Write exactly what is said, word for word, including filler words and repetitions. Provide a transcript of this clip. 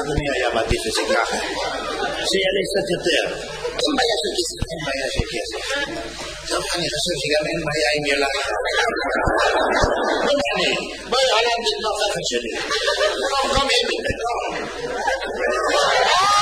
אדוני היה מעדיף את זה ככה. שיעלה קצת יותר. אין בעיה של כסף. אין בעיה של כסף. טוב, אני חושב שגם אין בעיה עם ילד. לא מעניין. בואי, עלה את נוכחת שלי. לא, לא מעניין.